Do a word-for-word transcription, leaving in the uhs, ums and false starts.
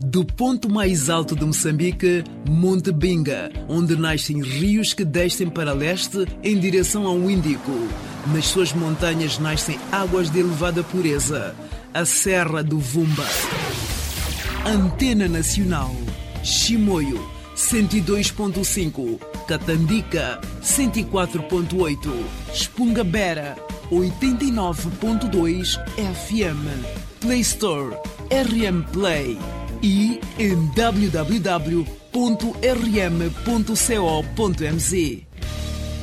Do ponto mais alto de Moçambique, Monte Binga, onde nascem rios que descem para leste em direção ao Índico. Nas suas montanhas nascem águas de elevada pureza. A Serra do Vumba. Antena Nacional. Chimoio, cento e dois ponto cinco. Catandica, cento e quatro ponto oito. Espungabera, oitenta e nove ponto dois F M. Play Store, R M Play. E em w w w ponto r m ponto co ponto m z.